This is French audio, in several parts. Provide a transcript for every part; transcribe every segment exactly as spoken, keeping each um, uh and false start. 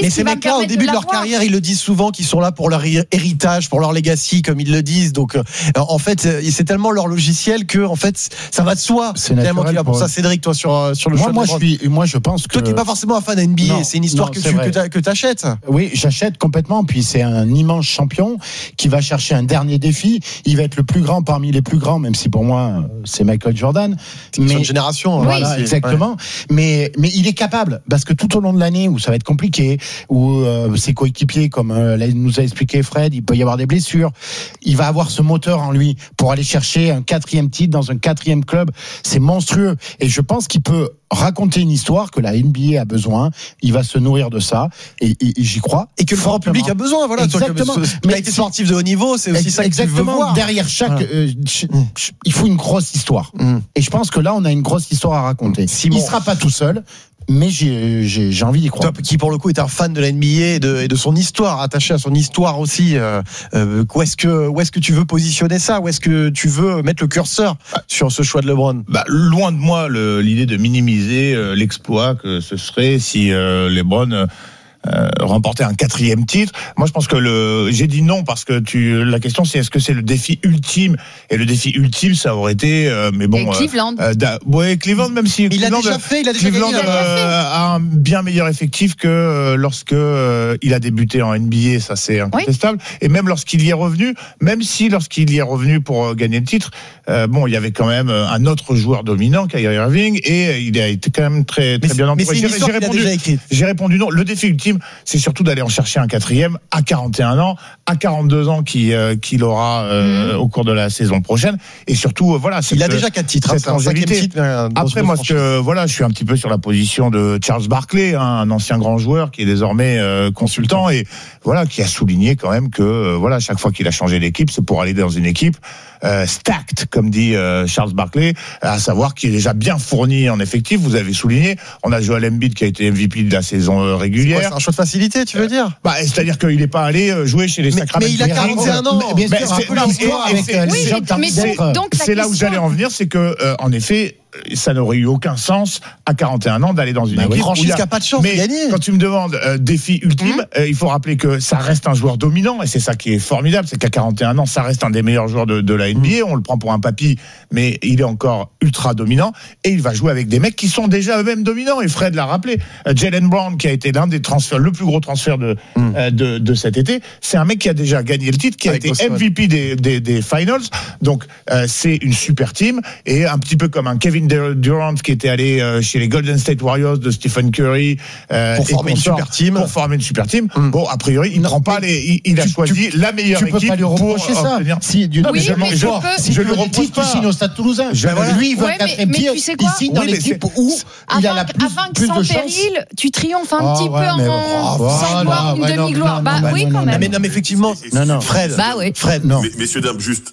mais ces mecs-là, au début de, de leur carrière, ils le disent souvent qu'ils sont là pour leur héritage, pour leur legacy, comme ils le disent. Donc, euh, en fait, c'est tellement leur logiciel que, en fait, ça va de soi. C'est tellement qu'il a pour pour ça, Cédric, toi, sur, sur le moi, choix moi, de je suis, moi, je pense que. Toi, tu n'es pas forcément un fan N B A. Non, c'est une histoire non, que tu que achètes. Oui, j'achète complètement. Puis c'est un immense champion qui va chercher un dernier défi. Il va être le plus grand parmi les plus grands, même si pour moi, c'est Michael Jordan. C'est mais, une génération. Voilà, oui. exactement. Ouais. Mais, mais il est capable, parce que tout au long de l'année où ça va être compliqué, où euh, ses coéquipiers, comme euh, nous a expliqué Fred, il peut y avoir des blessures. Il va avoir ce moteur en lui pour aller chercher un quatrième titre dans un quatrième club. C'est monstrueux. Et je pense qu'il peut raconter une histoire que la N B A a besoin. Il va se nourrir de ça. Et, et, et j'y crois. Et que le grand public a besoin. Voilà. Exactement. Mais il a été sportif de haut niveau, c'est aussi ça que tu veux voir. Derrière chaque, voilà. euh, ch- ch- il faut une grosse histoire. Mm. Et je pense que là, on a une grosse histoire à raconter. Simon. Il sera pas tout seul. Mais j'ai, j'ai, j'ai envie d'y croire. Toi, qui pour le coup est un fan de la N B A et de, et de son histoire, attaché à son histoire aussi. Euh, euh, où est-ce que où est-ce que tu veux positionner ça? Où est-ce que tu veux mettre le curseur sur ce choix de LeBron? Bah, loin de moi le, l'idée de minimiser euh, l'exploit que ce serait si euh, LeBron euh, Euh, remporter un quatrième titre. Moi, je pense que le, j'ai dit non parce que tu, la question c'est est-ce que c'est le défi ultime? Et le défi ultime, ça aurait été, euh, mais bon. Et Cleveland. Euh, euh, ouais, Cleveland, même si. Il Cleveland, a déjà fait, il a déjà Cleveland, gagné. Euh, a un bien meilleur effectif que euh, lorsque euh, il a débuté en N B A, ça c'est incontestable. Oui. Et même lorsqu'il y est revenu, même si lorsqu'il y est revenu pour euh, gagner le titre, euh, bon, il y avait quand même un autre joueur dominant, Kyrie Irving, et il a été quand même très, très mais bien entouré. J'ai, j'ai répondu, j'ai répondu non. Le défi ultime, c'est surtout d'aller en chercher un quatrième à quarante et un ans, à quarante-deux ans qu'il, euh, qu'il aura euh, mmh. au cours de la saison prochaine, et surtout euh, voilà. Il a déjà quatre titres. Cette hein, longévité. Titre, euh, Après moi, ce que, voilà, je suis un petit peu sur la position de Charles Barkley, hein, un ancien grand joueur qui est désormais euh, consultant et voilà qui a souligné quand même que euh, voilà chaque fois qu'il a changé d'équipe, c'est pour aller dans une équipe euh, stacked, comme dit euh, Charles Barkley, à savoir qu'il est déjà bien fourni en effectif. Vous avez souligné, on a Joel Embiid qui a été M V P de la saison euh, régulière. C'est, quoi, c'est un choix de facilité, tu veux dire? Bah, c'est-à-dire qu'il n'est pas allé jouer chez les Sacramento. Mais il a quarante et un ans. Mais, bien sûr, un peu l'histoire avec les oui, gens mais donc, donc c'est là question... où j'allais en venir, c'est que euh, en effet, ça n'aurait eu aucun sens à quarante et un ans d'aller dans une bah équipe. Franchise qui n'a pas de chance mais de gagner. Quand tu me demandes euh, défi ultime, mmh. euh, il faut rappeler que ça reste un joueur dominant et c'est ça qui est formidable, c'est qu'à quarante et un ans, ça reste un des meilleurs joueurs de, de la N B A. Mmh. On le prend pour un papy, mais il est encore ultra dominant et il va jouer avec des mecs qui sont déjà eux-mêmes dominants. Et Fred l'a rappelé, euh, Jaylen Brown qui a été l'un des transferts, le plus gros transfert de mmh. euh, de, de cet été, c'est un mec qui a déjà gagné le titre, qui avec a été M V P des, des, des finals. Donc euh, c'est une super team et un petit peu comme un Kevin Durant qui était allé euh, chez les Golden State Warriors de Stephen Curry euh, pour former une super team. Pour former une super team. Mm. Bon, a priori, il ne prend pas les. Il, il a tu, choisi tu, la meilleure tu peux équipe pas lui reprocher pour ça. obtenir. Si, non, mais je, mais je, je, peux, si je lui reproche pas. Tu signes au Stade Toulousain. Je, voilà. Lui, il veut ouais, quatrième pied. Il signe dans oui, l'équipe où il a la plus, plus de chance. Péril, tu triomphes un oh, petit ouais, peu en sans gloire, une demi-gloire. Bah oui, quand même. Non, mais effectivement, non, non, Fred. Bah oui. Fred, non. Messieurs dames, juste,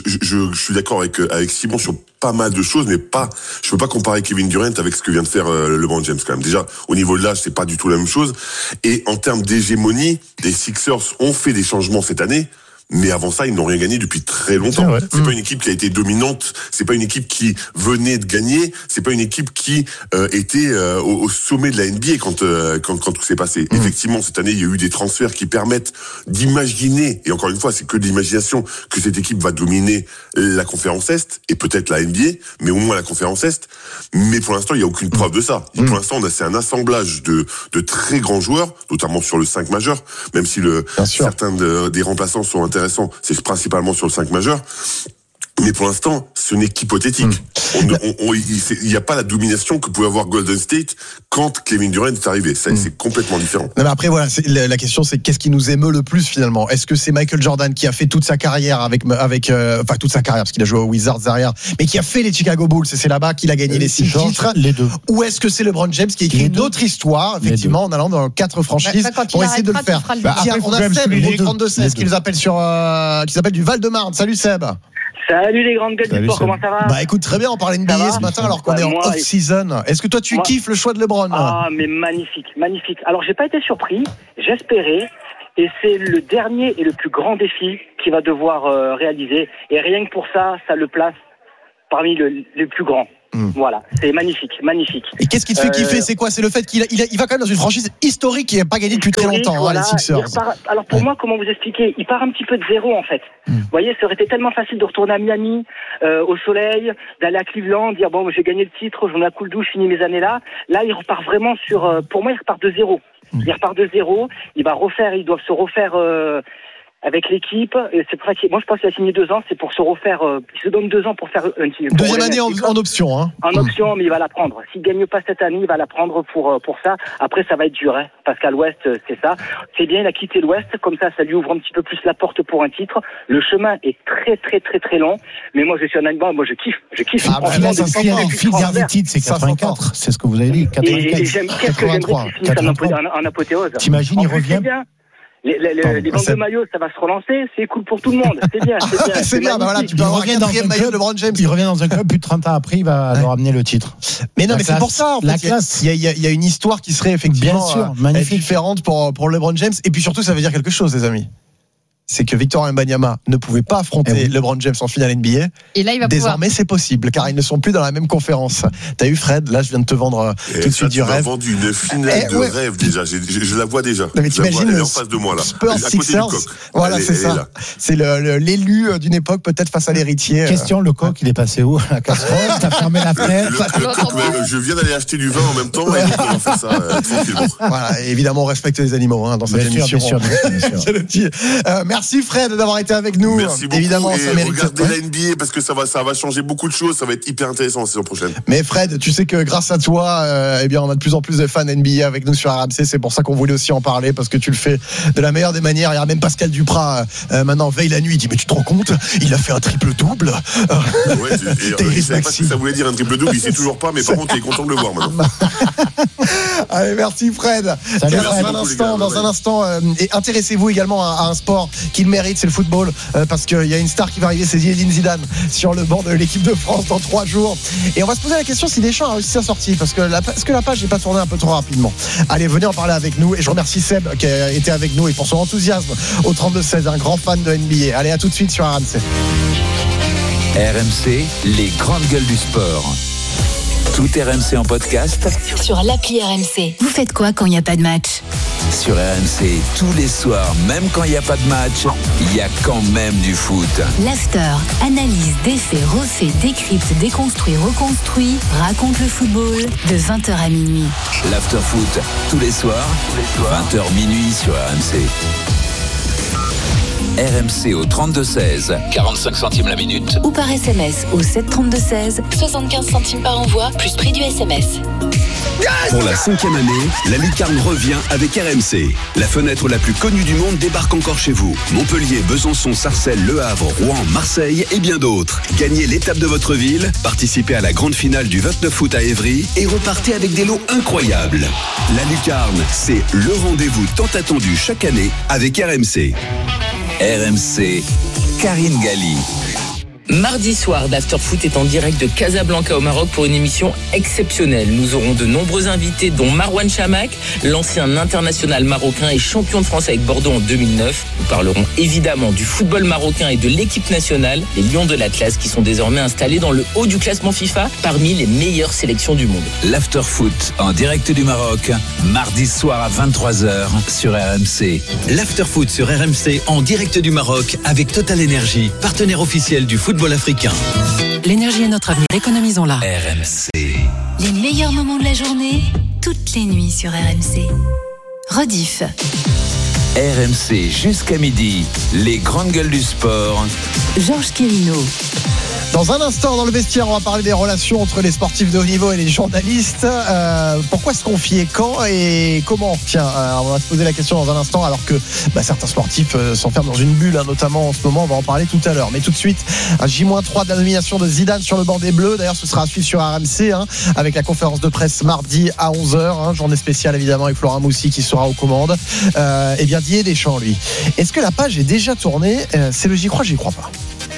je suis d'accord avec avec Simon sur pas mal de choses, mais pas. Je peux pas comparer Kevin Durant avec ce que vient de faire euh, LeBron James quand même. Déjà, au niveau de l'âge, c'est pas du tout la même chose. Et en termes d'hégémonie, les Sixers ont fait des changements cette année. Mais avant ça, ils n'ont rien gagné depuis très longtemps. C'est, vrai. c'est mmh. pas une équipe qui a été dominante. C'est pas une équipe qui venait de gagner. C'est pas une équipe qui euh, était euh, au, au sommet de la N B A quand euh, quand, quand tout s'est passé. Mmh. Effectivement, cette année, il y a eu des transferts qui permettent d'imaginer. Et encore une fois, c'est que de l'imagination que cette équipe va dominer la conférence Est et peut-être la N B A, mais au moins la conférence Est. Mais pour l'instant, il y a aucune preuve de ça. Mmh. Pour l'instant, on a, c'est un assemblage de de très grands joueurs, notamment sur le cinq majeur. Même si le certains de, des remplaçants sont intéressants. Intéressant, c'est principalement sur le cinq majeur. Mais pour l'instant, ce n'est qu'hypothétique. Mmh. Il n'y a pas la domination que pouvait avoir Golden State quand Kevin Durant est arrivé. Ça, mmh. c'est complètement différent. Non, mais après, voilà, c'est, la, la question, c'est qu'est-ce qui nous émeut le plus finalement? Est-ce que c'est Michael Jordan qui a fait toute sa carrière avec, avec, euh, enfin toute sa carrière parce qu'il a joué aux Wizards derrière, mais qui a fait les Chicago Bulls et c'est là-bas qu'il a gagné euh, les six George, titres. Les deux. Ou est-ce que c'est LeBron James qui a écrit une autre histoire, effectivement, en allant dans quatre franchises bah, pour essayer de le faire? Bah, Tiens, on a Seb au trente-deux seize qui nous appelle sur, euh, qui s'appelle du Val-de-Marne. Salut Seb. Salut les grandes gueules du sport, comment ça va? Bah écoute, très bien, on parlait N B A ce matin alors qu'on bah, est en moi, off-season. Est-ce que toi tu moi, kiffes le choix de LeBron? Ah mais magnifique, magnifique. Alors j'ai pas été surpris, j'espérais, et c'est le dernier et le plus grand défi qu'il va devoir euh, réaliser. Et rien que pour ça, ça le place parmi le, les plus grands. Mmh. Voilà, c'est magnifique, magnifique. Et qu'est-ce qui te fait euh... kiffer? C'est quoi? C'est le fait qu'il a, il a, il va quand même dans une franchise historique qui n'a pas gagné depuis très longtemps, voilà, hein, les Sixers. Repart, alors pour ouais. moi, comment vous expliquer? Il part un petit peu de zéro en fait. Mmh. Vous voyez, ça aurait été tellement facile de retourner à Miami, euh, au soleil, d'aller à Cleveland, dire bon, j'ai gagné le titre, j'en ai un coup de douche, fini mes années là. Là, il repart vraiment sur. Euh, pour moi, il repart de zéro. Mmh. Il repart de zéro. Il va refaire. Ils doivent se refaire. Euh, avec l'équipe, et c'est pour ça que moi je pense qu'il a signé deux ans, c'est pour se refaire, euh, il se donne deux ans pour faire un pour deuxième année en, en option, hein. En option, mais il va la prendre. S'il gagne pas cette année, il va la prendre pour pour ça. Après, ça va être dur, hein, parce qu'à l'Ouest, c'est ça. C'est bien, il a quitté l'Ouest, comme ça, ça lui ouvre un petit peu plus la porte pour un titre. Le chemin est très très très très long, mais moi je suis un animal, moi je kiffe, je kiffe. Ah, bah, là, ça se le dernier titre, c'est quatre-vingt-quatre, c'est ce que vous avez dit. quatre-vingt-quatre, et, et j'aime, qu'est-ce que j'aimerais qu'il finisse en, en apothéose. T'imagines, il revient. Les, les, les, les ventes de maillots, ça va se relancer, c'est cool pour tout le monde, c'est bien, c'est bien. c'est, c'est bien, bah voilà, tu peux avoir un quatrième maillot de LeBron James. Il revient dans un club, plus de trente ans après, il va ouais. leur amener le titre. Mais non, la mais classe, c'est pour ça, en fait. La classe. Il y, y, y a une histoire qui serait effectivement bien sûr, magnifique. différente pour, pour LeBron James. Et puis surtout, ça veut dire quelque chose, les amis. C'est que Victor Wembanyama ne pouvait pas affronter eh oui. LeBron James en finale N B A. Et là, il va Désormais, pouvoir. c'est possible, car ils ne sont plus dans la même conférence. T'as eu Fred, là, je viens de te vendre et tout de suite du rêve. Tu m'as vendu une finale eh, de ouais. rêve déjà. Je, je, je la vois déjà. Non, mais t'imagines, elle est en face de moi là. Spurs Sixers. Voilà, elle c'est est, ça. C'est le, le, l'élu d'une époque, peut-être face à l'héritier. Question, le coq, il est passé où? La casserole, t'as fermé la fenêtre. Le, le, le coq, ouais, je viens d'aller acheter du vin en même temps et donc on va faire ça euh, tranquillement. Voilà, évidemment, on respecte les animaux hein, dans cette bien émission. Sûr, bien sûr, bien sûr. Je le dis. Euh, merci Fred d'avoir été avec nous. Merci beaucoup. Évidemment, et ça mérite. Regardez ouais. la N B A parce que ça va, ça va changer beaucoup de choses. Ça va être hyper intéressant la saison prochaine. Mais Fred, tu sais que grâce à toi, euh, eh bien, on a de plus en plus de fans N B A avec nous sur R M C. C'est pour ça qu'on voulait aussi en parler parce que tu le fais de la meilleure des manières. Il y a même Pascal Duprat euh, maintenant veille la nuit. Il dit mais tu te rends compte, il a fait un triple double. Ouais, et, et, il savait pas ce que ça voulait dire un triple double. Il sait toujours pas, mais par contre, il est content de le voir maintenant. Allez, merci Fred. Salut, dans, Fred. Un instant, gars, dans ouais. un instant, euh, et intéressez-vous également à, à un sport qu'il mérite, c'est le football, euh, parce qu'il y a une star qui va arriver, c'est Zinedine Zidane sur le banc de l'équipe de France dans trois jours. Et on va se poser la question si Deschamps a réussi sa sortie, parce que la, est-ce que la page n'est pas tournée un peu trop rapidement? Allez, venez en parler avec nous. Et je remercie Seb qui a été avec nous et pour son enthousiasme au trente-deux seize, un grand fan de N B A. Allez, à tout de suite sur R M C. R M C, les grandes gueules du sport. Tout R M C en podcast sur l'appli R M C. Vous faites quoi quand il n'y a pas de match? Sur R M C, tous les soirs, même quand il n'y a pas de match, il y a quand même du foot. L'after, analyse, défait, refait, décrypte, déconstruit, reconstruit, raconte le football de vingt heures à minuit. L'after foot, tous les soirs, vingt heures minuit sur R M C. R M C au trente-deux seize, quarante-cinq centimes la minute. Ou par S M S au sept trente-deux seize, soixante-quinze centimes par envoi, plus prix du S M S. Pour la cinquième année, la Lucarne revient avec R M C. La fenêtre la plus connue du monde débarque encore chez vous. Montpellier, Besançon, Sarcelles, Le Havre, Rouen, Marseille et bien d'autres. Gagnez l'étape de votre ville, participez à la grande finale du vingt-neuf août à Évry et repartez avec des lots incroyables. La Lucarne, c'est le rendez-vous tant attendu chaque année avec R M C. R M C, Karine Galli. Mardi soir, l'After Foot est en direct de Casablanca au Maroc pour une émission exceptionnelle. Nous aurons de nombreux invités dont Marouane Chamakh, l'ancien international marocain et champion de France avec Bordeaux en deux mille neuf. Nous parlerons évidemment du football marocain et de l'équipe nationale, les Lions de l'Atlas qui sont désormais installés dans le haut du classement FIFA parmi les meilleures sélections du monde. L'After Foot en direct du Maroc, mardi soir à vingt-trois heures sur R M C. L'After Foot sur R M C en direct du Maroc avec Total Energy, partenaire officiel du football africain. L'énergie est notre avenir, économisons-la. R M C. Les meilleurs moments de la journée, toutes les nuits sur R M C. Rediff. R M C jusqu'à midi, les grandes gueules du sport. Georges Quirino. Dans un instant, dans le vestiaire, on va parler des relations entre les sportifs de haut niveau et les journalistes. Euh, pourquoi se confier, quand et comment? Tiens, euh, on va se poser la question dans un instant, alors que bah, certains sportifs euh, s'enferment dans une bulle, hein, notamment en ce moment. On va en parler tout à l'heure. Mais tout de suite, un J trois de la nomination de Zidane sur le banc des Bleus. D'ailleurs, ce sera à suivre sur R M C, hein, avec la conférence de presse mardi à onze heures. Hein, journée spéciale, évidemment, avec Florent Moussi qui sera aux commandes. Euh, et bien, Didier Deschamps, lui. Est-ce que la page est déjà tournée? euh, C'est le J'y crois, j'y crois pas.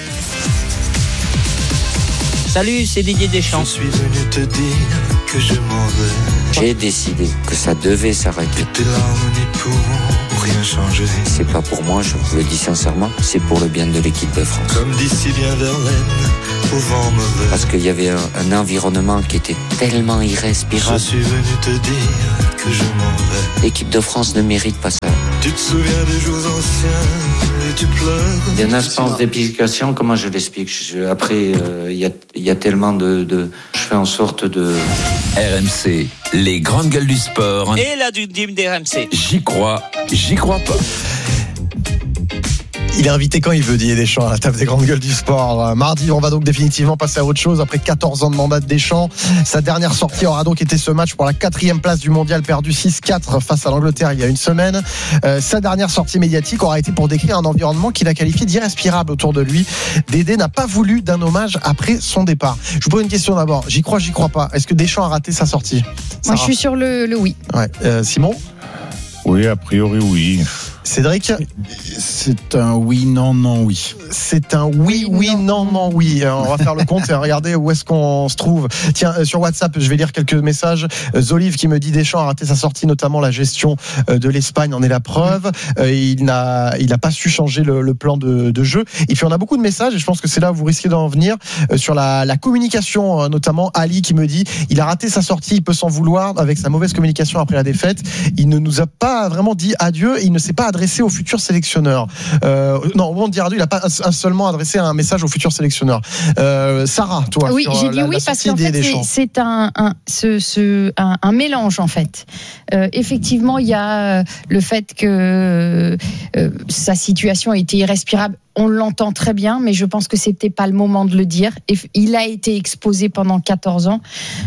Salut, c'est Didier Deschamps. Je suis venu te dire que je m'en vais. J'ai décidé que ça devait s'arrêter. Tes larmes n'y pourront rien changer. C'est pas pour moi, je vous le dis sincèrement, c'est pour le bien de l'équipe de France. Comme dit si bien Verlaine, trouvant mauvais. Parce qu'il y avait un, un environnement qui était tellement irrespirable. Je suis venu te dire que je m'en vais. L'équipe de France ne mérite pas ça. Tu te souviens des jours anciens et tu pleures. Il y a une instance d'explication, comment je l'explique je, Après, euh, il, y a, il y a tellement de, de... Je fais en sorte de... R M C, les grandes gueules du sport. Et la du team des R M C. J'y crois, j'y crois pas. Il est invité quand il veut, Didier Deschamps, à la table des grandes gueules du sport. Mardi, on va donc définitivement passer à autre chose. Après quatorze ans de mandat de Deschamps, sa dernière sortie aura donc été ce match pour la quatrième place du mondial, perdu six quatre face à l'Angleterre il y a une semaine. Euh, sa dernière sortie médiatique aura été pour décrire un environnement qu'il a qualifié d'irrespirable autour de lui. Dédé n'a pas voulu d'un hommage après son départ. Je vous pose une question d'abord. J'y crois, j'y crois pas. Est-ce que Deschamps a raté sa sortie ? Moi, je suis sur le, le oui. Ouais. Euh, Simon ? Oui, a priori, oui. Cédric ? C'est un oui, non, non, oui. C'est un oui, oui, non, non, oui. On va faire le compte et regarder où est-ce qu'on se trouve. Tiens, sur WhatsApp, je vais lire quelques messages. Zolive qui me dit Deschamps a raté sa sortie, notamment la gestion de l'Espagne en est la preuve. Il n'a, il n'a pas su changer le, le plan de, de jeu. Et puis on a beaucoup de messages et je pense que c'est là où vous risquez d'en venir sur la, la communication, notamment Ali qui me dit il a raté sa sortie, il peut s'en vouloir avec sa mauvaise communication après la défaite. Il ne nous a pas vraiment dit adieu et il ne s'est pas adressé au futur sélectionneur. Euh, non, au moment de dire adieu, il n'a pas un, seulement adressé un message au futur sélectionneur. Euh, Sarah, toi, oui, sur j'ai dit la, oui la parce qu'en fait c'est, c'est un, un, ce, ce, un, un mélange en fait. Euh, effectivement, il y a le fait que euh, sa situation était irrespirable. On l'entend très bien, mais je pense que c'était pas le moment de le dire. Et il a été exposé pendant quatorze ans.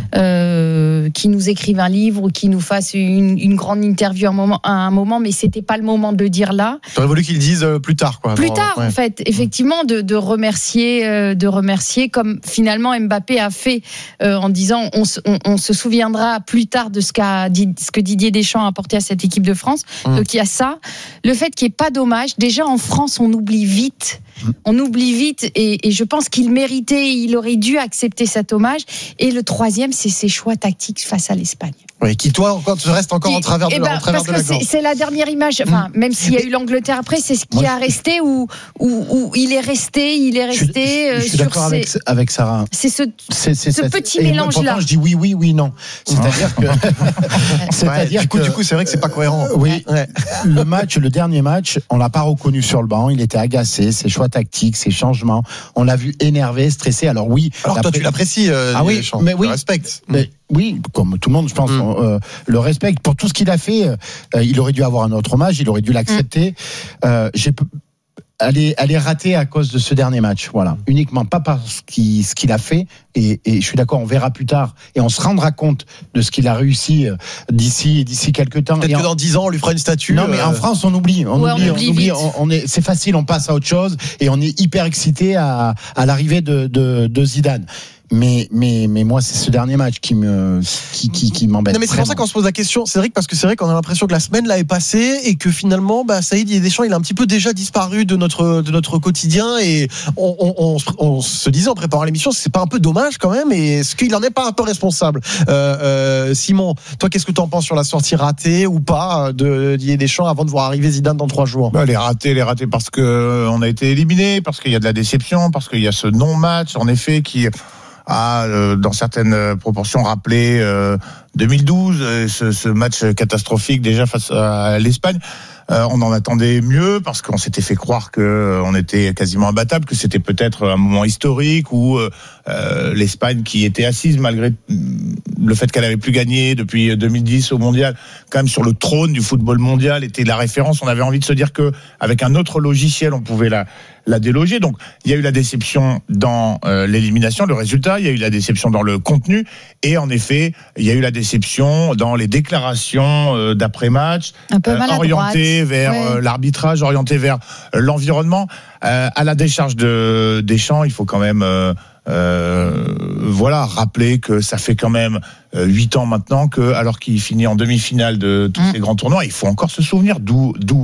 Euh, qu'il nous écrive un livre ou qu'il nous fasse une, une grande interview à un moment, à un moment, mais c'était pas le moment de le dire là. J'aurais voulu qu'il le dise plus tard, quoi. Plus Dans, tard, ouais. en fait, effectivement, de, de remercier, euh, de remercier, comme finalement Mbappé a fait euh, en disant, on, on, on se souviendra plus tard de ce qu'a dit, ce que Didier Deschamps a apporté à cette équipe de France. Mmh. Donc il y a ça, le fait qu'il n'y ait pas d'hommage. Déjà en France, on oublie vite. On oublie vite et, et je pense qu'il méritait, il aurait dû accepter cet hommage. Et le troisième, c'est ses choix tactiques face à l'Espagne. Oui, qui toi encore tu restes encore qui, en travers de, ben, en travers parce de la que c'est, c'est la dernière image. Enfin, mmh. même s'il y a eu l'Angleterre après, c'est ce qui Moi, a resté où, où, où il est resté, il est resté. Je, je, je suis sur d'accord ses... avec, avec Sarah. C'est ce, c'est, c'est, ce c'est, petit et mélange moi, là. Je dis oui, oui, oui, non. C'est-à-dire que. c'est-à-dire ouais, du coup, que, du coup, c'est vrai que c'est pas cohérent. Oui. Ouais. Le match, le dernier match, on l'a pas reconnu sur le banc. Il était agacé, ses choix tactiques, ses changements. On l'a vu énervé, stressé. Alors oui. Alors toi, tu l'apprécies. Euh, ah oui, Deschamps, mais oui. Tu respectes. Mais, oui, comme tout le monde, je pense, mmh. euh, le respecte pour tout ce qu'il a fait. Euh, il aurait dû avoir un autre hommage, il aurait dû l'accepter. Mmh. Euh, j'ai, elle est, elle est ratée à cause de ce dernier match, voilà. Uniquement pas parce qu'il, ce qu'il a fait. Et, et je suis d'accord, on verra plus tard et on se rendra compte de ce qu'il a réussi d'ici, d'ici quelques temps. Peut-être et que en... dans dix ans, on lui fera une statue. Non, mais euh... en France, on oublie, on ouais, oublie, on oublie. On oublie on, on est, c'est facile, on passe à autre chose et on est hyper excité à, à l'arrivée de, de, de Zidane. Mais, mais, mais moi, c'est ce dernier match qui me, qui, qui, qui m'embête. Non, mais c'est vraiment. Pour ça qu'on se pose la question, Cédric, parce que c'est vrai qu'on a l'impression que la semaine là est passée et que finalement, bah, Saïd Deschamps, il a un petit peu déjà disparu de notre, de notre quotidien et on, on, on, on se disait en préparant l'émission, c'est pas un peu dommage quand même et est-ce qu'il en est pas un peu responsable? Euh, euh, Simon, toi, qu'est-ce que tu en penses sur la sortie ratée ou pas de Didier Deschamps avant de voir arriver Zidane dans trois jours? Bah, elle est ratée, elle est ratée parce que on a été éliminé, parce qu'il y a de la déception, parce qu'il y a ce non-match, en effet, qui a, euh, dans certaines proportions, rappelé euh, deux mille douze, euh, ce, ce match catastrophique déjà face à l'Espagne. Euh, on en attendait mieux parce qu'on s'était fait croire que euh, on était quasiment imbattable, que c'était peut-être un moment historique où euh, l'Espagne, qui était assise malgré le fait qu'elle avait plus gagné depuis deux mille dix au mondial, quand même sur le trône du football mondial, était la référence. On avait envie de se dire que avec un autre logiciel, on pouvait la la déloger. Donc il y a eu la déception dans euh, l'élimination, le résultat, il y a eu la déception dans le contenu et en effet, il y a eu la déception dans les déclarations euh, d'après-match, un peu euh, orientées vers ouais. euh, l'arbitrage, orientées vers euh, l'environnement. Euh, à la décharge de Deschamps, il faut quand même euh, euh, voilà, rappeler que ça fait quand même huit ans maintenant que, alors qu'il finit en demi-finale de tous mmh. ces grands tournois, il faut encore se souvenir d'où d'où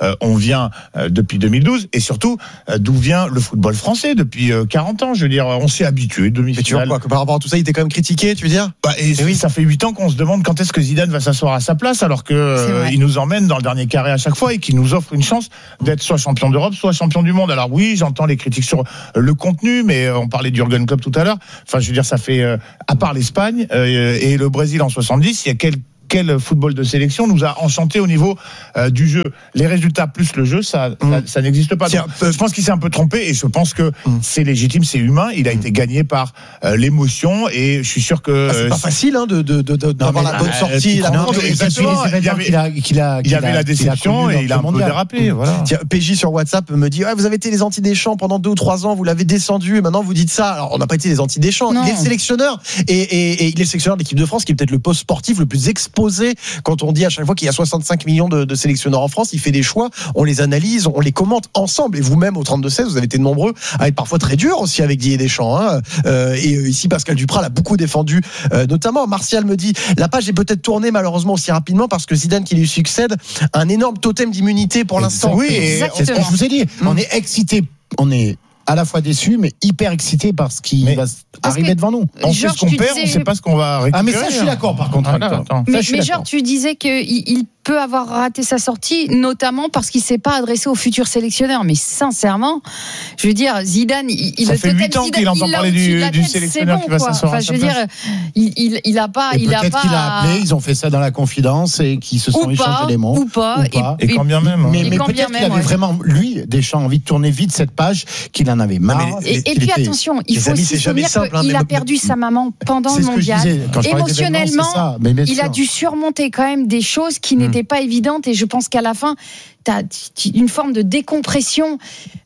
euh, on vient euh, depuis deux mille douze et surtout euh, d'où vient le football français depuis euh, quarante ans. Je veux dire, on s'est habitué. Mais tu vois quoi, que par rapport à tout ça, il était quand même critiqué, tu veux dire? Bah, et, et oui, ça fait huit ans qu'on se demande quand est-ce que Zidane va s'asseoir à sa place, alors que euh, il nous emmène dans le dernier carré à chaque fois et qu'il nous offre une chance d'être soit champion d'Europe, soit champion du monde. Alors oui, j'entends les critiques sur le contenu, mais on parlait du Jürgen Klopp tout à l'heure. Enfin, je veux dire, ça fait euh, à part l'Espagne euh, et le Brésil en soixante-dix, il y a quelques quel football de sélection nous a enchanté au niveau euh, du jeu. Les résultats plus le jeu, ça, mmh. ça, ça n'existe pas. Donc, je pense qu'il s'est un peu trompé et je pense que mmh. c'est légitime, c'est humain. Il a été gagné par euh, l'émotion et je suis sûr que ah, c'est pas facile hein, de, de, de, de d'avoir la bonne euh, sortie. La non, mais exactement. Il y avait, qu'il a, qu'il a, qu'il il y avait a, la déception et il a un peu dérapé. Mmh. Voilà. Tiens, P J sur WhatsApp me dit ouais, vous avez été les anti-Deschamps pendant deux ou trois ans, vous l'avez descendu et maintenant vous dites ça. Alors on n'a pas été les anti-Deschamps. Il est le sélectionneur et, et, et il est le sélectionneur de l'équipe de France qui est peut-être le poste sportif le plus exposé. Quand on dit à chaque fois qu'il y a soixante-cinq millions de, de sélectionneurs en France, il fait des choix, on les analyse, on les commente ensemble. Et vous-même, au trente-deux seize, vous avez été nombreux à être parfois très dur aussi avec Didier Deschamps. Hein. Euh, et ici, Pascal Duprat l'a beaucoup défendu, euh, notamment. Martial me dit, la page est peut-être tournée malheureusement aussi rapidement parce que Zidane qui lui succède, un énorme totem d'immunité pour l'instant. Oui, c'est ce que je vous ai dit. Mmh. On est excité, on est à la fois déçu, mais hyper excité par ce qui mais va arriver devant nous. On sait ce qu'on perd, disais... on ne sait pas ce qu'on va récupérer. Ah, mais ça, je suis d'accord, par contre. Ah, mais, mais genre, tu disais qu'il il peut avoir raté sa sortie, notamment parce qu'il ne s'est pas adressé au futur sélectionneur. Mais sincèrement, je veux dire, Zidane, il, ça le fait huit ans qu'il entend parler du, du tête, sélectionneur bon, qui va s'asseoir enfin, à je sa veux place. dire, il, il, il a pas, et il peut-être a pas. qu'il a appelé, ils ont fait ça dans la confidence et qu'ils se sont échangés les mots. Ou pas, ou pas. Et, et, et quand bien même. Mais, hein. mais peut-être qu'il avait ouais. vraiment, lui, Deschamps, envie de tourner vite cette page, qu'il en avait marre. Non, et, et puis était, attention, il faut aussi se souvenir qu'il a perdu sa maman pendant le mondial. Émotionnellement, il a dû surmonter quand même des choses qui n'étaient pas évidentes et je pense qu'à la fin, t'as une forme de décompression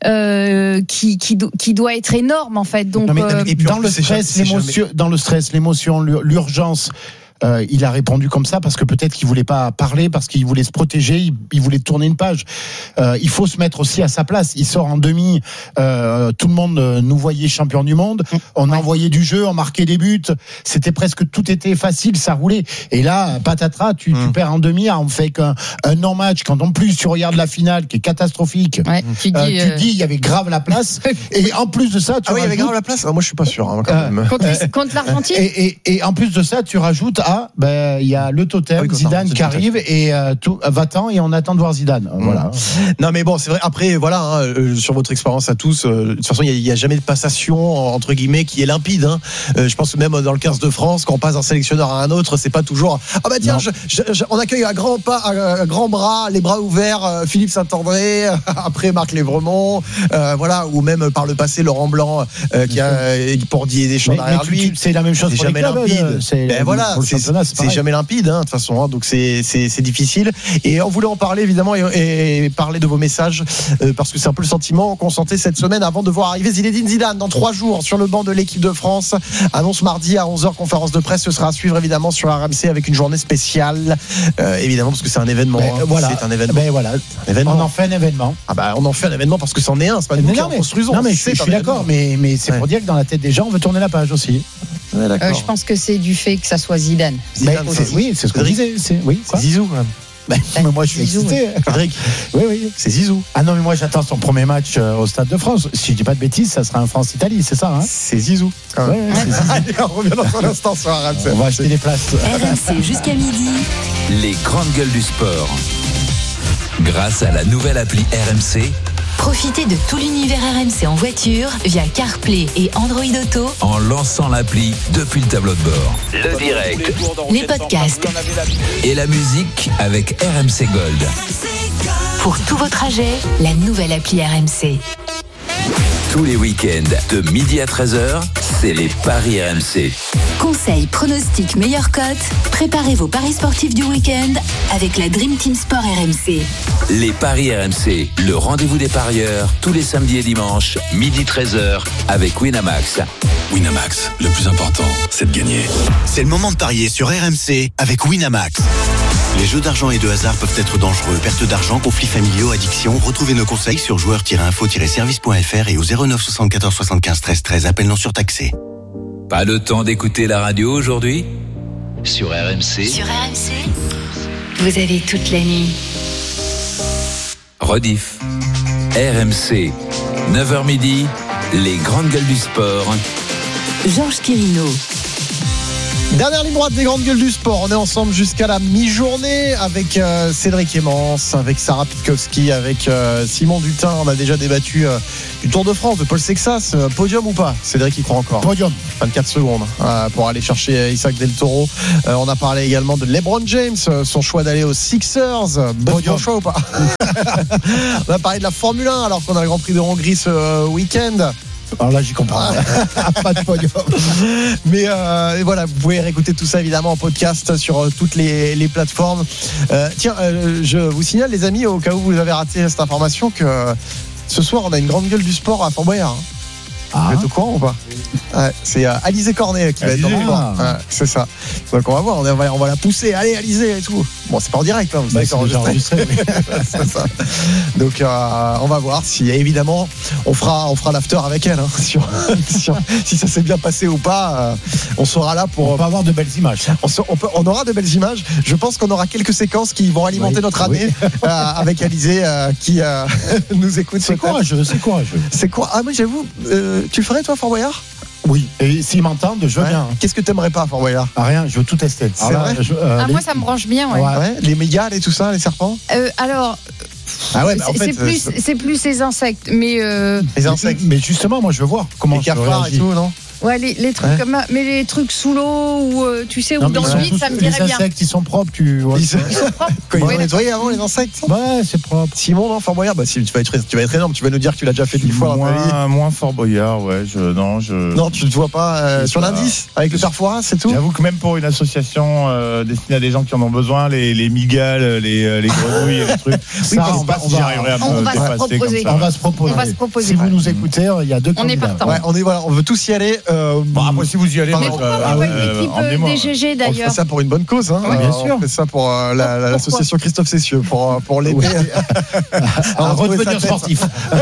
euh, qui, qui, qui doit être énorme en fait. Donc, non, mais, euh, et puis dans, le stress, l'émotion, dans le stress, l'émotion, l'urgence. Euh, il a répondu comme ça parce que peut-être qu'il voulait pas parler, parce qu'il voulait se protéger, il, il voulait tourner une page. Euh, il faut se mettre aussi à sa place. Il sort en demi, euh, tout le monde nous voyait champion du monde, on envoyait du jeu, on marquait des buts, c'était presque, tout était facile, ça roulait. Et là, patatras, tu, mmh. tu perds en demi, on fait qu'un un non-match, quand en plus tu regardes la finale qui est catastrophique, ouais, tu dis, euh, tu dis il y avait grave la place, et en plus de ça, tu ah oui, il y avait grave la place. Ah, moi, je suis pas sûr. Hein, quand même. Contre, contre l'Argentine. Et, et, et en plus de ça, tu rajoutes ah ben il y a le totem, ah oui, Zidane qui arrive et euh, tout va-t'en et on attend de voir Zidane. Mmh. Voilà. Non mais bon, c'est vrai. Après voilà, hein, euh, sur votre expérience à tous, euh, de toute façon il y, y a jamais de passation entre guillemets qui est limpide. Hein. Euh, je pense que même dans le quinze de France, quand on passe d'un sélectionneur à un autre, c'est pas toujours ah bah tiens, je, je, je, on accueille à grands pas, à grands bras, les bras ouverts, euh, Philippe Saint-André, euh, après Marc Lévremont, euh, voilà, ou même par le passé Laurent Blanc euh, qui a pour Didier Deschamps derrière lui. C'est la même chose. C'est pour jamais les clubs, limpide. C'est ben voilà, c'est, c'est, c'est jamais limpide hein, de toute façon hein, donc c'est, c'est, c'est difficile et on voulait en parler évidemment et, et parler de vos messages euh, parce que c'est un peu le sentiment qu'on sentait cette semaine avant de voir arriver Zinedine Zidane dans trois jours sur le banc de l'équipe de France. Annonce mardi à onze heures, conférence de presse, ce sera à suivre évidemment sur R M C avec une journée spéciale euh, évidemment parce que c'est un événement ben, hein, voilà. c'est un événement, ben, voilà. un événement on en fait un événement ah bah, on en fait un événement parce que c'en est un, c'est pas nous qui en construisons. Non mais je, je suis d'accord mais, mais c'est ouais. pour dire que dans la tête des gens on veut tourner la page aussi. Ouais, euh, je pense que c'est du fait que ça soit Zidane. Zidane ben, c'est, oui, c'est ce qu'on disait. C'est, oui, c'est Zizou quand même. Ben, mais moi je suis Zizou, excité. Frédéric. Oui, oui. C'est Zizou. Ah non, mais moi j'attends son premier match euh, au Stade de France. Si je dis pas de bêtises, ça sera un France-Italie, c'est ça hein. C'est Zizou. Ah ouais, ouais, c'est Zizou. Allez, on revient dans un instant sur R M C. On va acheter des places. R M C jusqu'à midi. Les grandes gueules du sport. Grâce à la nouvelle appli R M C. Profitez de tout l'univers R M C en voiture via CarPlay et Android Auto en lançant l'appli depuis le tableau de bord. Le direct, les podcasts et la musique avec R M C Gold. Pour tous vos trajets, la nouvelle appli R M C. Tous les week-ends, de midi à treize heures, c'est les paris R M C. Conseils, pronostics, meilleures cotes. Préparez vos paris sportifs du week-end avec la Dream Team Sport R M C. Les paris R M C, le rendez-vous des parieurs, tous les samedis et dimanches, midi treize heures, avec Winamax. Winamax, le plus important, c'est de gagner. C'est le moment de parier sur R M C avec Winamax. Les jeux d'argent et de hasard peuvent être dangereux. Perte d'argent, conflits familiaux, addiction. Retrouvez nos conseils sur joueurs tiret info tiret service point f r et au zéro neuf soixante-quatorze soixante-quinze treize treize. Appel non surtaxé. Pas le temps d'écouter la radio aujourd'hui ? Sur R M C. Sur R M C, vous avez toute la nuit. Rediff. R M C, neuf heures midi, les grandes gueules du sport. Georges Quirino. Dernière ligne droite des grandes gueules du sport. On est ensemble jusqu'à la mi-journée avec euh, Cédric Emmance, avec Sarah Pitkowski, avec euh, Simon Dutin. On a déjà débattu euh, du Tour de France, de Paul Sexas. Euh, podium ou pas? Cédric y croit encore. Podium. vingt-quatre secondes euh, pour aller chercher Isaac Del Toro. Euh, on a parlé également de LeBron James, euh, son choix d'aller aux Sixers. Bon, bon choix ou pas? On a parlé de la Formule un alors qu'on a le Grand Prix de Hongrie ce euh, week-end. Alors là, j'y comprends. Pas de podium. Mais euh, voilà, vous pouvez réécouter tout ça évidemment en podcast sur euh, toutes les, les plateformes. Euh, tiens, euh, je vous signale, les amis, au cas où vous avez raté cette information, que euh, ce soir, on a une grande gueule du sport à Fort-Boyard. Hein. Ah. Vous êtes au courant ou pas? Ouais, c'est euh, Alizé Cornet qui Alizé, va être dans le ah. ouais, c'est ça. Donc on va voir, on va, on va la pousser. Allez, Alizé et tout. Bon, c'est pas en direct, hein, vous savez, bah, c'est enregistré. Mais... c'est ça. Donc euh, on va voir si évidemment on fera, on fera l'after avec elle. Hein, sur, sur, si ça s'est bien passé ou pas, euh, on sera là pour. On peut avoir de belles images. On, se, on, peut, on aura de belles images. Je pense qu'on aura quelques séquences qui vont alimenter oui, notre année oui. euh, avec Alizé euh, qui euh, nous écoute. C'est courageux, c'est courageux. C'est quoi? Ah, moi j'avoue. Euh, Tu le ferais toi, Fort Boyard? Oui, et s'ils m'entendent, je veux ouais. bien. Qu'est-ce que t'aimerais pas, Fort Boyard? Ah, rien, je veux tout tester. C'est vrai je, euh, ah, les... Moi, ça me branche bien, ouais. ouais. ouais. Les mégales et tout ça, les serpents euh, Alors. Ah ouais, bah en c'est, fait, c'est, plus, euh, c'est plus les insectes, mais. Euh... Les insectes. Mais justement, moi, je veux voir comment. Les cafards et tout, non? Ouais, les, les trucs ouais. comme mais les trucs sous l'eau ou euh, tu sais, non, ou dans le vide, ça me dirait bien. Les insectes, ils sont propres, tu vois. Ils sont, ils sont propres. Quand ils ont nettoyé avant les insectes. Ouais, c'est propre. Simon, non, Fort Boyard, bah si tu vas être, tu vas être énorme. Tu vas nous dire que tu l'as déjà fait dix fois. Moins, moins Fort Boyard, ouais. Je, non, je. Non, tu ne te vois pas euh, sur pas. L'indice avec le Perforas, c'est tout. J'avoue que même pour une association euh, destinée à des gens qui en ont besoin, les, les migales, les, les grenouilles, et les trucs. Ça, oui, on, va, on, va, on, va se proposer. on va se proposer. On va se proposer. Si vous nous écoutez, il y a deux candidats. On est partant. On est voilà, on veut tous y aller. Bon, après, si vous y allez. Ah oui, l'équipe euh, des G G d'ailleurs. On fait ça pour une bonne cause, hein. Oui, bien sûr. On fait ça pour euh, la, la, l'association Christophe Cessieux, pour, pour l'aider oui. à redevenir sportif.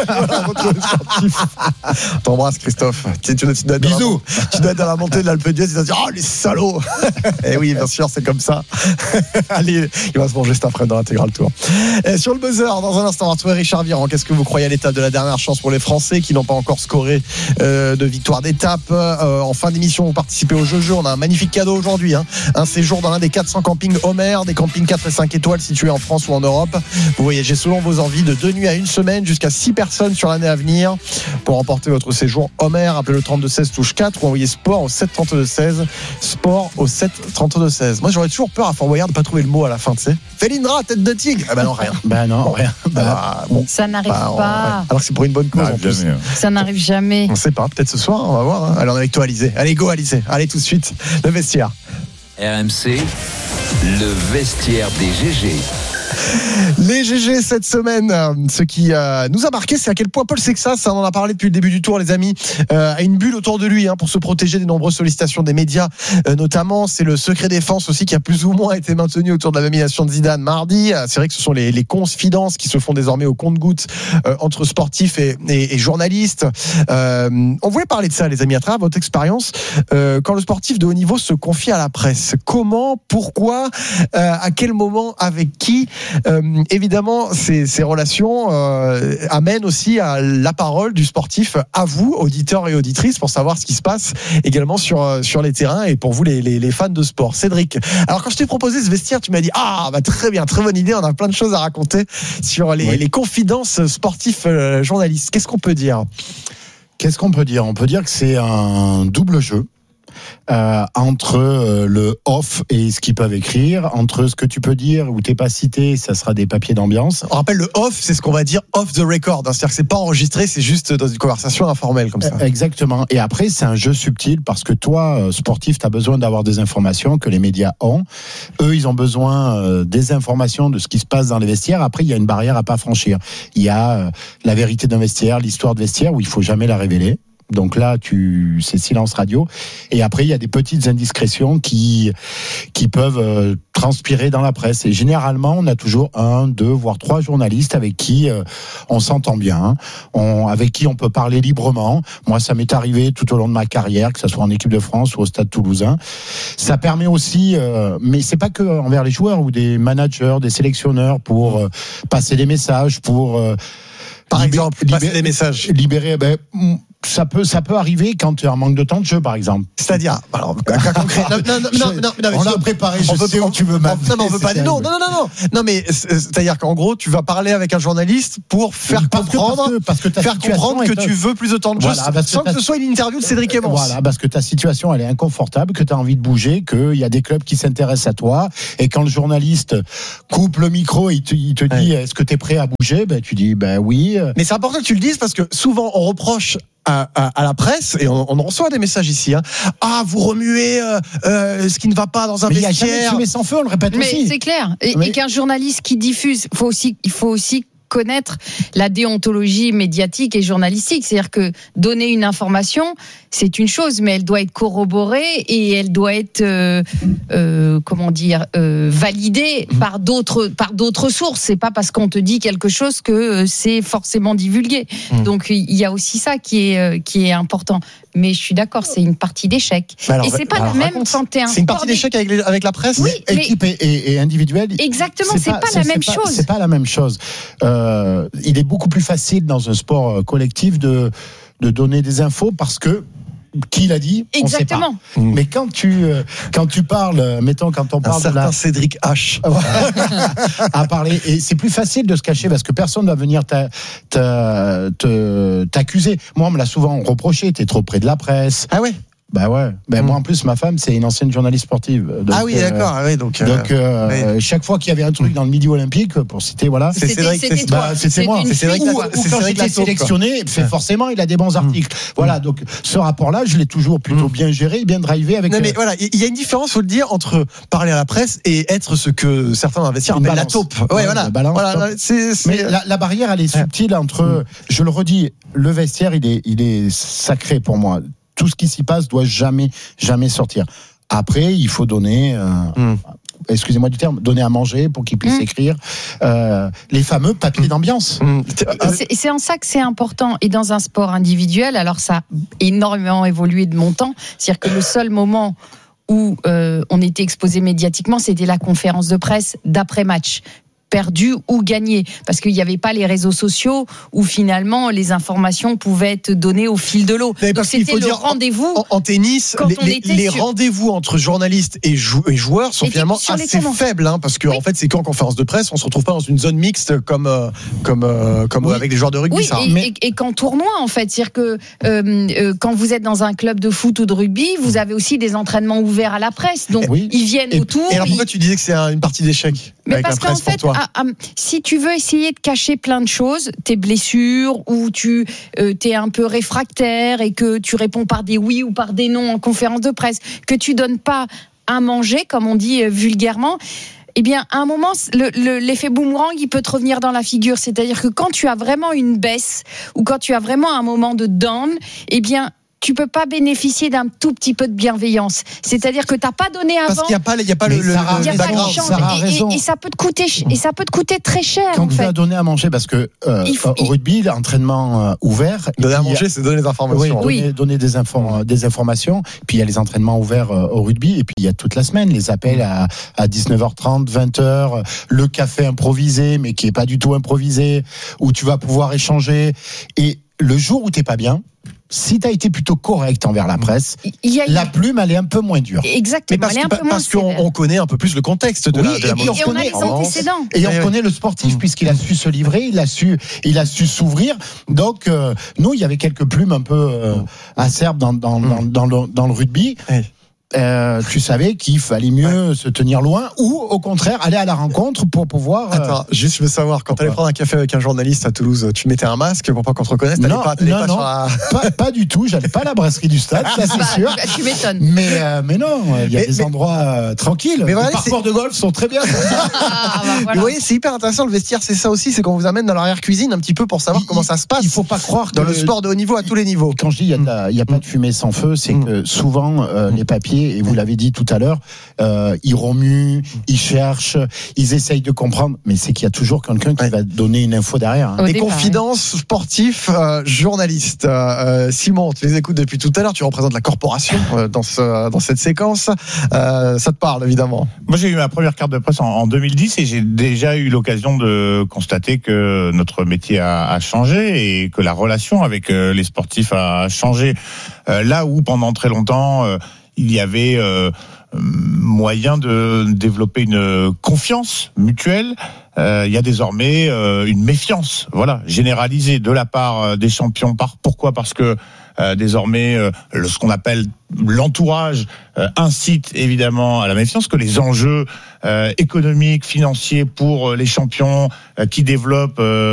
sportif. T'embrasses, Christophe. Tu, tu, tu dois Bisous. La, tu dois être dans la montée de l'Alpe d'Huez, tu dois dire, oh les salauds. Et oui, bien sûr, c'est comme ça. Allez, il va se manger cet après dans l'intégral tour. Et sur le buzzer, dans un instant, on va retrouver Richard Viran. Qu'est-ce que vous croyez à l'étape de la dernière chance pour les Français qui n'ont pas encore scoré euh, de victoire d'étape? euh, En fin d'émission, vous participez au jeu-jeu. On a un magnifique cadeau aujourd'hui, hein. Un séjour dans l'un des quatre cents campings Homer, des campings quatre et cinq étoiles situés en France ou en Europe. Vous voyagez selon vos envies de deux nuits à une semaine, jusqu'à six personnes sur l'année à venir. Pour remporter votre séjour Homer, appelez le trente-deux seize touche quatre ou envoyez sport au sept trente-deux seize. Sport au sept trente-deux seize. Moi, j'aurais toujours peur à Fort Boyard de ne pas trouver le mot à la fin, tu sais. Félindra, tête de tigre. Ah ben non, rien. Ben non, bon. rien. Bah, bon. Ça n'arrive bah, on, pas. Alors que c'est pour une bonne cause bah, en plus. Jamais. Ça n'arrive jamais. On sait pas, peut-être ce soir, on va voir. Hein. Allez, on est avec toi, Alizé. Allez, go, Alizé. Allez, tout de suite, le vestiaire. R M C, le vestiaire des G G. Les G G cette semaine, ce qui euh, nous a marqué, c'est à quel point Paul Sexas, on en a parlé depuis le début du tour, les amis, euh, a une bulle autour de lui hein, pour se protéger des nombreuses sollicitations des médias, euh, notamment. C'est le secret défense aussi qui a plus ou moins été maintenu autour de la nomination de Zidane mardi. C'est vrai que ce sont les, les confidences qui se font désormais au compte-gouttes euh, entre sportifs et, et, et journalistes. Euh, on voulait parler de ça, les amis, à travers votre expérience. Euh, quand le sportif de haut niveau se confie à la presse, comment, pourquoi, euh, à quel moment, avec qui? Euh, évidemment, ces, ces relations euh, amènent aussi à la parole du sportif à vous, auditeurs et auditrices, pour savoir ce qui se passe également sur, sur les terrains et pour vous, les, les, les fans de sport. Cédric, alors quand je t'ai proposé ce vestiaire, tu m'as dit « Ah, bah, très bien, très bonne idée, on a plein de choses à raconter sur les, oui. les confidences sportifs euh, journalistes. » Qu'est-ce qu'on peut dire ? Qu'est-ce qu'on peut dire ? On peut dire que c'est un double jeu. Euh, entre euh, le off et ce qu'ils peuvent écrire, entre ce que tu peux dire ou t'es pas cité, ça sera des papiers d'ambiance. On rappelle, le off, c'est ce qu'on va dire off the record, hein, c'est-à-dire que c'est pas enregistré, c'est juste dans une conversation informelle comme ça. Euh, exactement. Et après, c'est un jeu subtil parce que toi, sportif, t'as besoin d'avoir des informations que les médias ont. Eux, ils ont besoin euh, des informations de ce qui se passe dans les vestiaires. Après, il y a une barrière à pas franchir. Il y a euh, la vérité d'un vestiaire, l'histoire de vestiaire où il faut jamais la révéler. Donc là, tu, c'est silence radio. Et après, il y a des petites indiscrétions qui, qui peuvent euh, transpirer dans la presse. Et généralement, on a toujours un, deux, voire trois journalistes avec qui euh, on s'entend bien, on, avec qui on peut parler librement. Moi, ça m'est arrivé tout au long de ma carrière, que ce soit en équipe de France ou au Stade Toulousain. Ça permet aussi, euh, mais c'est pas que envers les joueurs ou des managers, des sélectionneurs pour euh, passer des messages, pour euh, par libé- exemple, libé- passer des messages. Libérer, ben, ça peut, ça peut arriver quand tu as un manque de temps de jeu, par exemple. C'est-à-dire, alors, un cas concret. Non, non, non, non, non, non, mais on l'a si- préparé, je on veut- sais où tu veux on- m'amener. Non, mais on veut pas c'est des noms. Non, non, non, non. Non, mais c'est- c'est-à-dire qu'en gros, tu vas parler avec un journaliste pour faire Parce que- comprendre, parce que- parce que ta faire situation comprendre que est- tu veux plus de temps de jeu, Voilà, parce que sans que ta- ce soit une interview de Cédric Emmons. Voilà, parce que ta situation, elle est inconfortable, que tu as envie de bouger, qu'il y a des clubs qui s'intéressent à toi, et quand le journaliste coupe le micro, il te, il te dit, est-ce que tu es prêt à bouger? Ben, tu dis, ben oui. Mais c'est important que tu le dises parce que souvent on reproche à, à, à la presse, et on, on en reçoit des messages ici, hein. Ah, vous remuez euh, euh, ce qui ne va pas dans un Mais il n'y a jamais de vestiaire. fumée sans feu, on le répète Mais aussi. c'est clair. Et, Mais- et qu'un journaliste qui diffuse, faut aussi, il faut aussi connaître la déontologie médiatique et journalistique. C'est-à-dire que donner une information, c'est une chose, mais elle doit être corroborée et elle doit être, euh, euh, comment dire, euh, validée Mmh. par d'autres, par d'autres sources. C'est pas parce qu'on te dit quelque chose que euh, c'est forcément divulgué. Mmh. Donc il y a aussi ça qui est, euh, qui est important. Mais je suis d'accord, c'est une partie d'échec. Bah alors, et c'est pas alors, la même raconte. quand t'es un C'est une partie sport d'échec avec, les- avec la presse. Oui, mais- Équipe et, et, et individuelle. Exactement, c'est pas la même chose. C'est pas la même chose. Euh, il est beaucoup plus facile dans un sport collectif de, de donner des infos parce que qui l'a dit, on sait pas. Exactement. Mais quand tu euh, quand tu parles, mettons quand on Un parle de certain la Cédric H. à parler, et c'est plus facile de se cacher parce que personne va venir t'a- t'a- te- t'accuser. Moi, on me l'a souvent reproché, t'es trop près de la presse. Ah ouais. Bah ouais. Ben Mm. moi en plus ma femme c'est une ancienne journaliste sportive. Donc, Ah oui, euh, d'accord. Ah oui, donc. euh, donc euh, oui. chaque fois qu'il y avait un truc dans le midi olympique, pour citer voilà, C'est C'était- Cédric, c'était c'est- toi. bah, c'était C'est moi. une C'est Cédric fille. ou, Latour. ou c'est quand Cédric j'étais Latour, quoi. sélectionné, c'est Ouais. forcément il a des bons articles. Voilà, donc ce rapport-là, je l'ai toujours plutôt Mm. bien géré, bien drivé avec. Non, euh, mais voilà, il y a une différence, faut le dire, entre parler à la presse et être ce que certains investisseurs Une appellent la balance. taupe. Ouais, Ouais, voilà. la balance, Voilà, top. c'est, c'est- Mais la, la barrière, elle est subtile entre. Je le redis, le vestiaire, il est, il est sacré pour moi. Tout ce qui s'y passe doit jamais, jamais sortir. Après, il faut donner. Euh, Mm. Excusez-moi du terme, donner à manger pour qu'ils puissent Mm. écrire euh, les fameux papiers d'ambiance. Mmh. C'est- C'est en ça que c'est important. Et dans un sport individuel, alors ça a énormément évolué de mon temps. C'est-à-dire que le seul moment où euh, on était exposé médiatiquement, c'était la conférence de presse d'après-match. Perdu ou gagné, parce qu'il n'y avait pas les réseaux sociaux où finalement les informations pouvaient être données au fil de l'eau. Mais Donc parce qu'il c'était faut le dire, rendez-vous. En, en tennis, Quand les, on les- était les sur- rendez-vous entre journalistes et, jou- et joueurs sont Et finalement sur les assez tournois. faibles, hein, parce que en fait, c'est qu'en conférence de presse, on se retrouve pas dans une zone mixte comme euh, comme euh, comme Oui. avec les joueurs de rugby. Oui, ça. et, Mais- et, et qu'en tournoi, en fait. C'est-à-dire que euh, euh, quand vous êtes dans un club de foot ou de rugby, vous avez aussi des entraînements ouverts à la presse. Donc, Oui. ils viennent Et, autour. et alors ils- pourquoi tu disais que c'est un- une partie d'échec Mais avec parce la presse qu'en fait, pour toi? ah, ah, si tu veux essayer de cacher plein de choses, tes blessures, ou tu euh, t'es un peu réfractaire et que tu réponds par des oui ou par des non en conférence de presse, que tu donnes pas à manger, comme on dit euh, vulgairement, eh bien, à un moment, le- le- l'effet boomerang, il peut te revenir dans la figure. C'est-à-dire que quand tu as vraiment une baisse ou quand tu as vraiment un moment de down, eh bien, tu peux pas bénéficier d'un tout petit peu de bienveillance. C'est-à-dire que t'as pas donné avant. Parce qu'il n'y a pas, il y a pas Mais le, le, Sarah, le Il y a pas de background. chance. Sarah a Et- raison. et, et ça peut te coûter, ch- et ça peut te coûter très cher, Quand en tu fait. as donné à manger, parce que euh, Il faut- au rugby, l'entraînement euh, ouvert. Donner à il y a- manger, c'est donner des Oui, informations. donner, Oui. donner des, infor- des informations. Puis il y a les entraînements ouverts euh, au rugby. Et puis il y a toute la semaine les appels à, à dix-neuf heures trente, vingt heures, le café improvisé, mais qui est pas du tout improvisé, où tu vas pouvoir échanger. Et le jour où t'es pas bien, si tu as été plutôt correct envers la presse, Il y a la plume, elle est un peu moins dure. Mais Exactement, parce, elle est un que- peu moins parce qu'on sévère. on connaît un peu plus le contexte de Oui, la, de la et puis on mode. Et on a connaît- les antécédents. Et on Ouais, ouais. connaît le sportif Mmh. puisqu'il a su se livrer, il a su, il a su s'ouvrir. Donc euh, nous, il y avait quelques plumes un peu euh, acerbes dans dans, dans, dans le, dans le rugby. Ouais. euh, tu savais qu'il fallait mieux ouais. se tenir loin ou au contraire aller à la rencontre pour pouvoir. Euh... Attends, juste je veux savoir, quand tu allais prendre un café avec un journaliste à Toulouse, tu mettais un masque pour pas qu'on te reconnaisse? Non, pas, non, pas, non la... pas, pas du tout. J'allais pas à la brasserie du stade, ça c'est bah, sûr. Bah, tu m'étonnes. Mais, euh, mais non, il y a mais, des mais, endroits euh, tranquilles. Mais voilà, les parcours de golf sont très bien. ah, bah, voilà. Vous voyez, c'est hyper intéressant le vestiaire, c'est ça aussi, c'est qu'on vous amène dans l'arrière-cuisine un petit peu pour savoir il, comment ça se passe. Il faut pas croire dans que le sport de haut niveau à tous les niveaux. Quand je dis il y a, de la, il y a pas de fumée sans feu, c'est mmh. que souvent euh, mmh. les papiers, et vous l'avez dit tout à l'heure, euh, ils remuent, ils cherchent, ils essayent de comprendre, mais c'est qu'il y a toujours quelqu'un qui ouais. va donner une info derrière. Hein. Des confidences sportifs, euh, journalistes. Euh, Simon, tu les écoutes depuis tout à l'heure, tu représentes la corporation euh, dans, ce, dans cette séquence. Euh, ça te parle évidemment. Moi j'ai eu ma première carte de presse en, en deux mille dix et j'ai déjà eu l'occasion de constater que notre métier a, a changé et que la relation avec euh, les sportifs a changé. Euh, là où pendant très longtemps euh, il y avait euh, moyen de développer une confiance mutuelle, euh, il y a désormais euh, une méfiance, voilà, généralisée de la part des champions. Par, pourquoi ? Parce que euh, désormais, euh, le, ce qu'on appelle l'entourage euh, incite évidemment à la méfiance, que les enjeux euh, économiques, financiers pour les champions euh, qui développent euh,